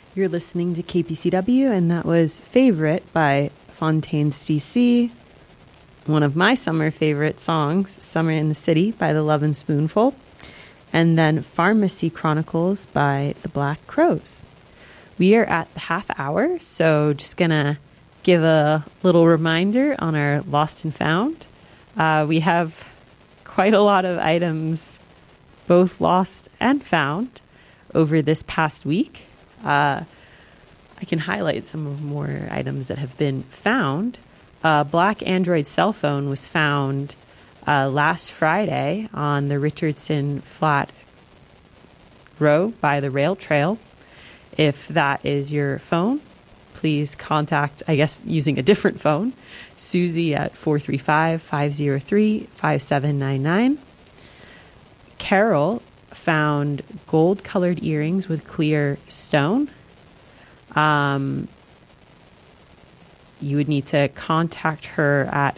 You're listening to KPCW, and that was Favorite by Fontaines DC. One of my summer favorite songs, Summer in the City by the Lovin' Spoonful. And then Pharmacy Chronicles by the Black Crowes. We are at the half hour, so just going to give a little reminder on our Lost and Found. We have quite a lot of items, both lost and found, over this past week. I can highlight some of more items that have been found. A black Android cell phone was found last Friday on the Richardson Flat Road by the rail trail. If that is your phone, please contact, I guess, using a different phone, Susie at 435-503-5799. Carol found gold-colored earrings with clear stone. You would need to contact her at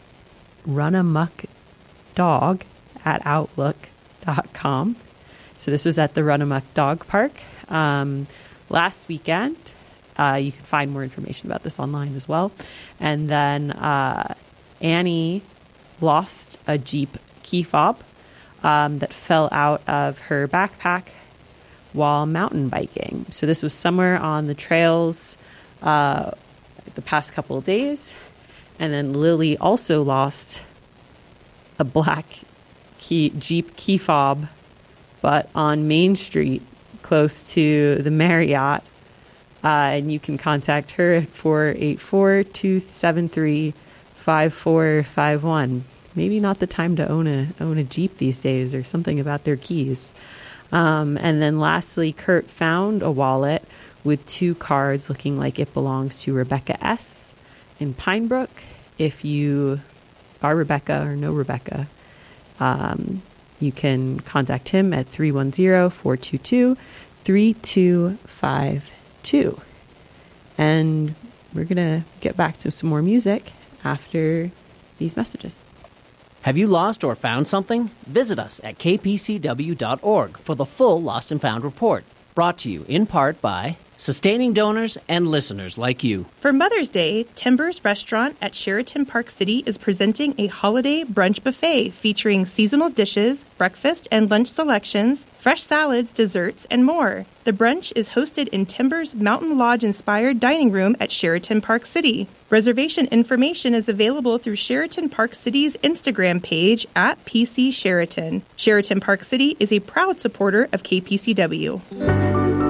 runamuckdog@outlook.com. So this was at the Runamuck Dog Park last weekend. You can find more information about this online as well. And then Annie lost a Jeep key fob that fell out of her backpack while mountain biking. So this was somewhere on the trails the past couple of days. And then Lily also lost a black Jeep key fob, but on Main Street, close to the Marriott. And you can contact her at 484-273-5451. Maybe not the time to own a Jeep these days, or something about their keys. And then lastly, Kurt found a wallet with 2 cards looking like it belongs to Rebecca S. in Pine Brook. If you are Rebecca or know Rebecca, you can contact him at 310-422-3252. And we're going to get back to some more music after these messages. Have you lost or found something? Visit us at kpcw.org for the full Lost and Found report. Brought to you in part by sustaining donors and listeners like you. For Mother's Day, Timbers Restaurant at Sheraton Park City is presenting a holiday brunch buffet featuring seasonal dishes, breakfast and lunch selections, fresh salads, desserts, and more. The brunch is hosted in Timbers Mountain Lodge-inspired dining room at Sheraton Park City. Reservation information is available through Sheraton Park City's Instagram page at PC Sheraton. Sheraton Park City is a proud supporter of KPCW.